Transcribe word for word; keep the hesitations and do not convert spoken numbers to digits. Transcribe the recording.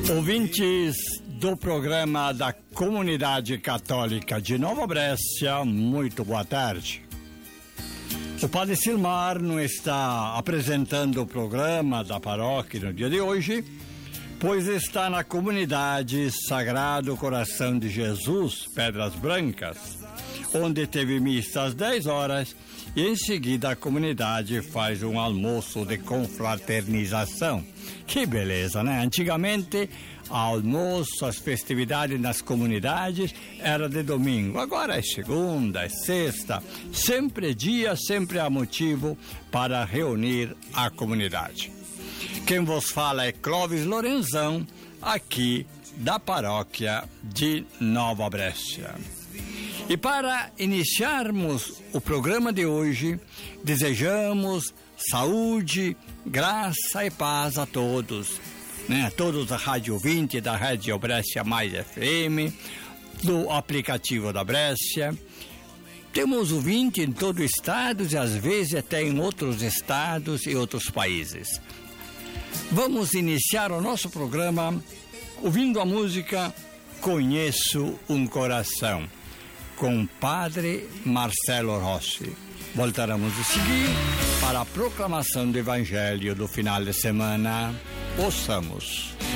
Ouvintes do programa da Comunidade Católica de Nova Brécia, muito boa tarde. O Padre Silmar não está apresentando o programa da paróquia no dia de hoje, pois está na comunidade Sagrado Coração de Jesus, Pedras Brancas, onde teve missa às dez horas e em seguida a comunidade faz um almoço de confraternização. Que beleza, né? Antigamente, almoço, as festividades nas comunidades era de domingo. Agora é segunda, é sexta. Sempre é dia, sempre há motivo para reunir a comunidade. Quem vos fala é Clóvis Lorenzão, aqui da paróquia de Nova Brécia. E para iniciarmos o programa de hoje, desejamos saúde, graça e paz a todos, né? A todos da Rádio vinte, da Rádio Brécia Mais F M, do aplicativo da Brécia. Temos ouvinte em todo o estado e às vezes até em outros estados e outros países. Vamos iniciar o nosso programa ouvindo a música Conheço um Coração, com o Padre Marcelo Rossi. Voltaremos a seguir para a proclamação do Evangelho do final de semana. Ouçamos.